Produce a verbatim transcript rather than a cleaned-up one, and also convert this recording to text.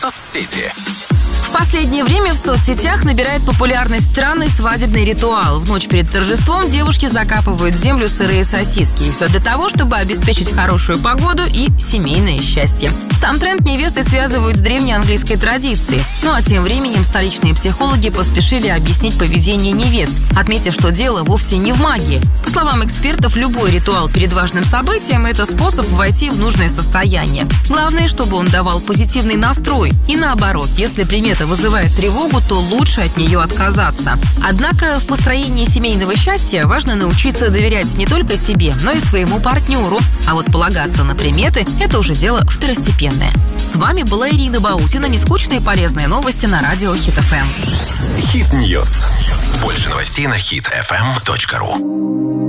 Соцсети. В последнее время в соцсетях набирает популярность странный свадебный ритуал. В ночь перед торжеством девушки закапывают в землю сырые сосиски. И все для того, чтобы обеспечить хорошую погоду и семейное счастье. Сам тренд невесты связывают с древней английской традицией. Ну а тем временем столичные психологи поспешили объяснить поведение невест, отметив, что дело вовсе не в магии. По словам экспертов, любой ритуал перед важным событием – это способ войти в нужное состояние. Главное, чтобы он давал позитивный настрой. И наоборот, если примета вызывает тревогу, то лучше от нее отказаться. Однако в построении семейного счастья важно научиться доверять не только себе, но и своему партнеру. А вот полагаться на приметы – это уже дело второстепенное. С вами была Ирина Баутина. Нескучные полезные новости на радио Хит эф эм. Хит Ньюс. Больше новостей на хит эф эм точка ру.